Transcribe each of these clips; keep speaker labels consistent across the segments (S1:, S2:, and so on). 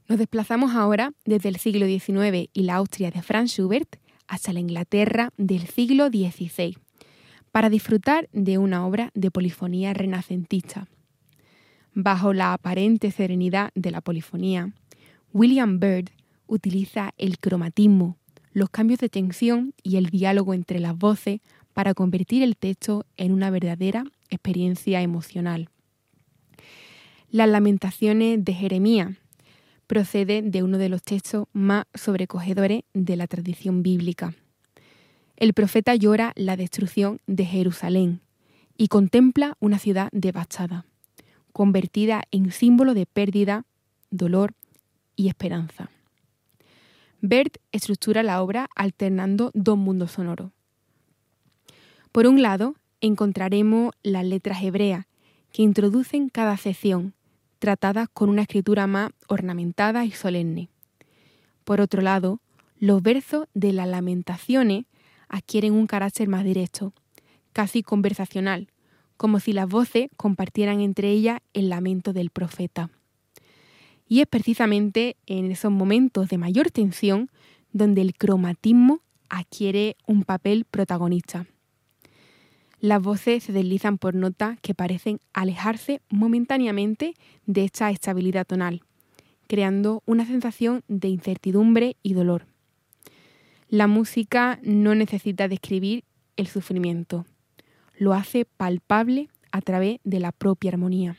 S1: Nos desplazamos ahora desde el siglo XIX y la Austria de Franz Schubert hasta la Inglaterra del siglo XVI, para disfrutar de una obra de polifonía renacentista. Bajo la aparente serenidad de la polifonía, William Byrd utiliza el cromatismo, los cambios de tensión y el diálogo entre las voces para convertir el texto en una verdadera experiencia emocional. Las Lamentaciones de Jeremías procede de uno de los textos más sobrecogedores de la tradición bíblica. El profeta llora la destrucción de Jerusalén y contempla una ciudad devastada, convertida en símbolo de pérdida, dolor y esperanza. Byrd estructura la obra alternando dos mundos sonoros. Por un lado, encontraremos las letras hebreas que introducen cada sección, tratadas con una escritura más ornamentada y solemne. Por otro lado, los versos de las Lamentaciones adquieren un carácter más directo, casi conversacional, como si las voces compartieran entre ellas el lamento del profeta. Y es precisamente en esos momentos de mayor tensión donde el cromatismo adquiere un papel protagonista. Las voces se deslizan por notas que parecen alejarse momentáneamente de esta estabilidad tonal, creando una sensación de incertidumbre y dolor. La música no necesita describir el sufrimiento, lo hace palpable a través de la propia armonía.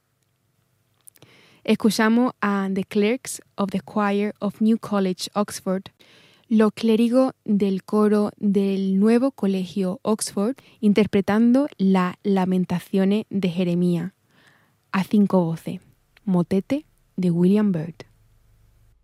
S1: Escuchamos a The Clerks of the Choir of New College, Oxford, los clérigos del coro del nuevo colegio Oxford, interpretando las Lamentaciones de Jeremías a 5 voces, motete de William Byrd.